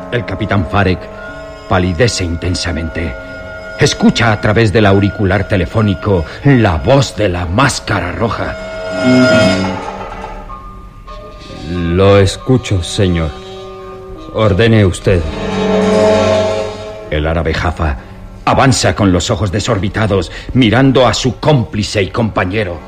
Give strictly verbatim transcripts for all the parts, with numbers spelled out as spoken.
El capitán Farek palidece intensamente. Escucha a través del auricular telefónico la voz de la máscara roja. Lo escucho, señor. Ordene usted. El árabe Jaffa avanza con los ojos desorbitados, mirando a su cómplice y compañero.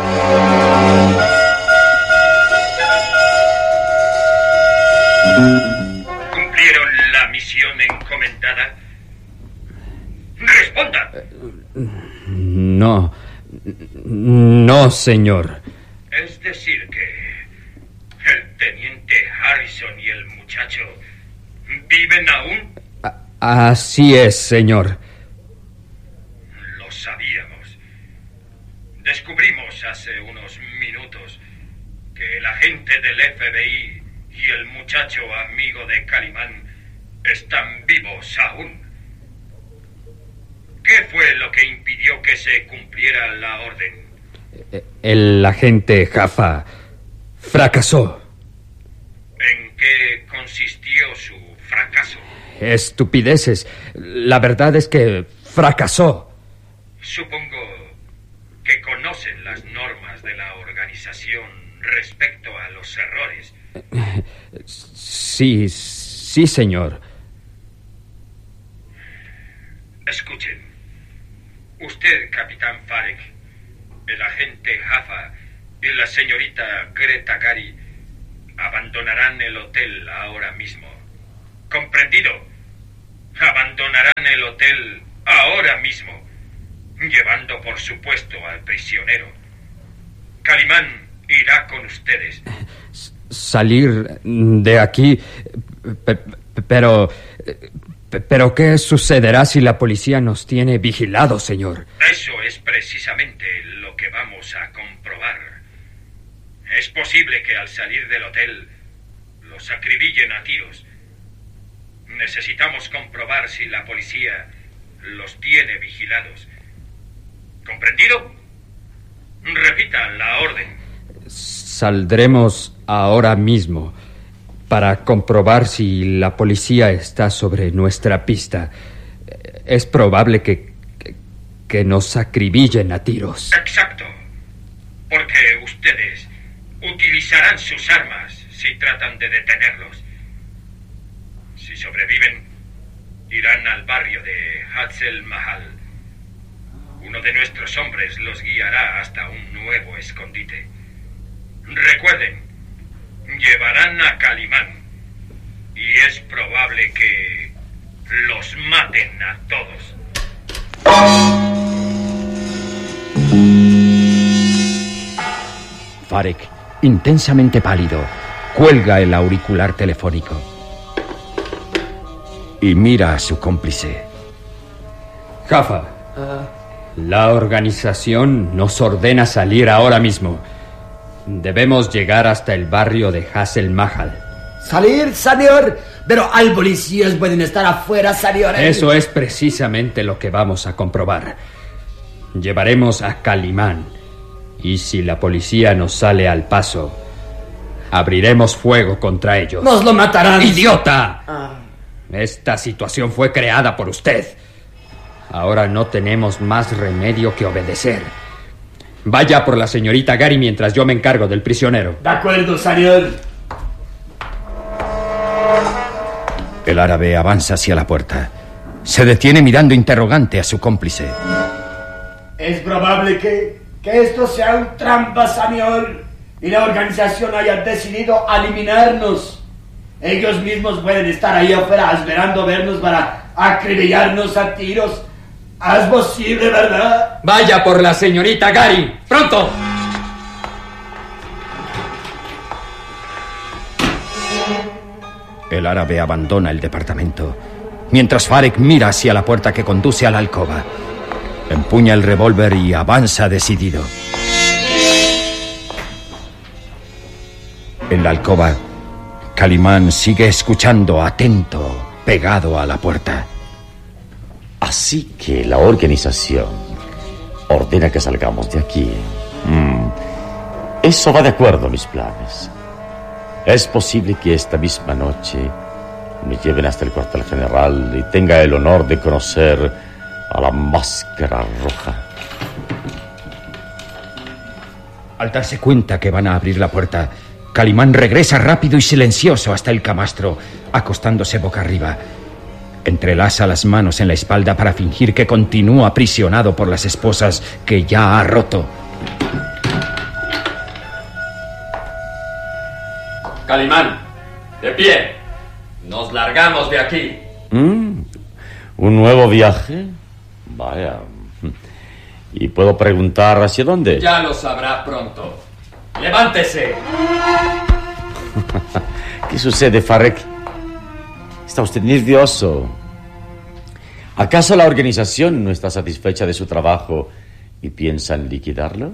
¿Cumplieron la misión encomendada? ¡Responda! No. No, señor. Es decir que el teniente Harrison y el muchacho viven aún. A- así es, señor. Lo sabíamos. Descubrimos hace unos minutos que el agente del F B I y el muchacho amigo de Calimán están vivos aún. ¿Qué fue lo que impidió que se cumpliera la orden? El agente Jaffa fracasó. ¿En qué consistió su fracaso? Estupideces. La verdad es que fracasó. Supongo que conocen las normas de la organización respecto a los errores. Sí, sí, señor. Escuchen. Usted, capitán Farek, el agente Jaffa y la señorita Greta Gary abandonarán el hotel ahora mismo. ¿Comprendido? Abandonarán el hotel ahora mismo, llevando por supuesto al prisionero. Calimán irá con ustedes. Salir de aquí... P- pero... ¿Pero qué sucederá si la policía nos tiene vigilados, señor? Eso es precisamente lo que vamos a comprobar. Es posible que al salir del hotel los acribillen a tiros. Necesitamos comprobar si la policía los tiene vigilados. ¿Comprendido? Repita la orden. Saldremos ahora mismo para comprobar si la policía está sobre nuestra pista. Es probable que, que, que nos acribillen a tiros. Exacto. Porque ustedes utilizarán sus armas si tratan de detenerlos. Si sobreviven, irán al barrio de Hazel Mahal. Uno de nuestros hombres los guiará hasta un nuevo escondite. Recuerden, llevarán a Calimán y es probable que los maten a todos. Farek, intensamente pálido, cuelga el auricular telefónico y mira a su cómplice. Jaffa, uh. la organización nos ordena salir ahora mismo. Debemos llegar hasta el barrio de Hazel Mahal. ¿Salir, señor? Pero hay policías pueden estar afuera, señor. Eso es precisamente lo que vamos a comprobar. Llevaremos a Calimán y si la policía nos sale al paso, abriremos fuego contra ellos. ¡Nos lo matarán! ¡Idiota! Ah. Esta situación fue creada por usted. Ahora no tenemos más remedio que obedecer. Vaya por la señorita Gary mientras yo me encargo del prisionero. De acuerdo, señor. El árabe avanza hacia la puerta. Se detiene mirando interrogante a su cómplice. Es probable que, que esto sea un trampa, señor, y la organización haya decidido eliminarnos. Ellos mismos pueden estar ahí afuera esperando vernos para acribillarnos a tiros. ¿Es posible, verdad? Vaya por la señorita Gary. ¡Pronto! El árabe abandona el departamento, mientras Farek mira hacia la puerta que conduce a la alcoba. Empuña el revólver y avanza decidido. En la alcoba, Calimán sigue escuchando atento, pegado a la puerta. Así que la organización ordena que salgamos de aquí. Mm. Eso va de acuerdo a mis planes. Es posible que esta misma noche me lleven hasta el cuartel general y tenga el honor de conocer a la Máscara Roja. Al darse cuenta que van a abrir la puerta, Calimán regresa rápido y silencioso hasta el camastro, acostándose boca arriba. Entrelaza las manos en la espalda para fingir que continúa aprisionado por las esposas que ya ha roto. Calimán, de pie. Nos largamos de aquí. ¿Mm? ¿Un nuevo viaje? Vaya. ¿Y puedo preguntar hacia dónde? Ya lo sabrá pronto. ¡Levántese! ¿Qué sucede, Farek? ¿Está usted nervioso? ¿Acaso la organización no está satisfecha de su trabajo y piensa en liquidarlo?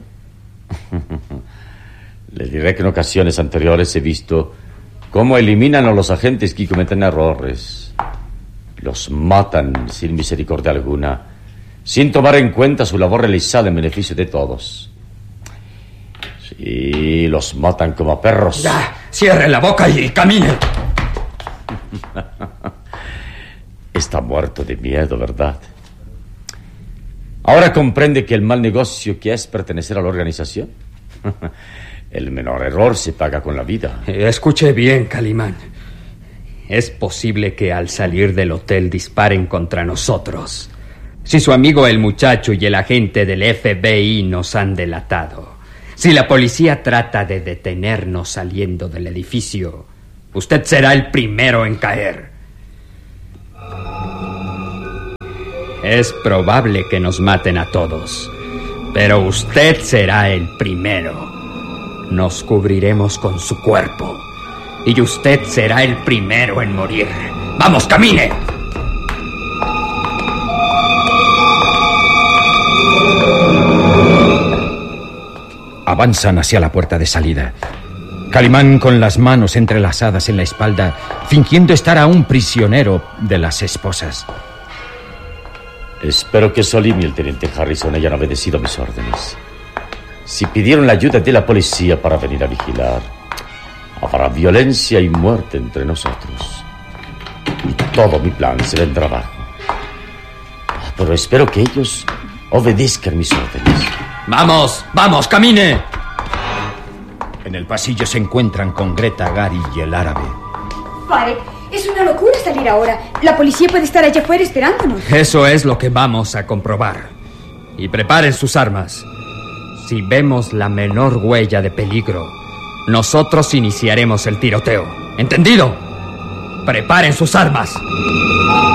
Le diré que en ocasiones anteriores he visto cómo eliminan a los agentes que cometen errores. Los matan sin misericordia alguna, sin tomar en cuenta su labor realizada en beneficio de todos. Sí, los matan como a perros. Ya, cierre la boca y camine. Está muerto de miedo, ¿verdad? Ahora comprende que el mal negocio que es pertenecer a la organización. El menor error se paga con la vida. Escuche bien, Calimán. Es posible que al salir del hotel disparen contra nosotros. Si su amigo el muchacho y el agente del F B I nos han delatado, si la policía trata de detenernos saliendo del edificio, usted será el primero en caer. Es probable que nos maten a todos, pero usted será el primero. Nos cubriremos con su cuerpo y usted será el primero en morir. ¡Vamos, camine! Avanzan hacia la puerta de salida. Calimán, con las manos entrelazadas en la espalda, fingiendo estar aún prisionero de las esposas. Espero que Solim y el teniente Harrison hayan obedecido mis órdenes. Si pidieron la ayuda de la policía para venir a vigilar, habrá violencia y muerte entre nosotros. Y todo mi plan se vendrá abajo. Pero espero que ellos obedezcan mis órdenes. ¡Vamos! ¡Vamos! ¡Camine! En el pasillo se encuentran con Greta, Gary y el árabe. Farek, es una locura salir ahora. La policía puede estar allá afuera esperándonos. Eso es lo que vamos a comprobar. Y preparen sus armas. Si vemos la menor huella de peligro, nosotros iniciaremos el tiroteo. ¿Entendido? Preparen sus armas.